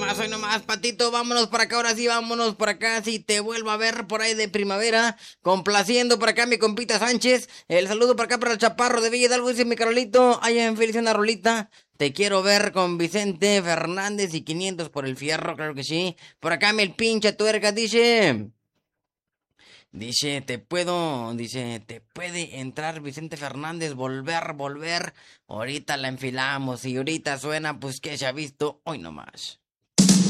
hoy nomás, Patito, vámonos para acá, ahora sí, vámonos por acá, si te vuelvo a ver por ahí de primavera, complaciendo por acá mi compita Sánchez, el saludo por acá para el Chaparro de Villa Hidalgo, dice mi Carolito, ay, en feliz una rolita, te quiero ver con Vicente Fernández y 500 por el fierro, claro que sí, por acá mi el pinche tuerca, dice, te puede entrar Vicente Fernández, volver, ahorita la enfilamos y ahorita suena, pues que se ha visto hoy nomás.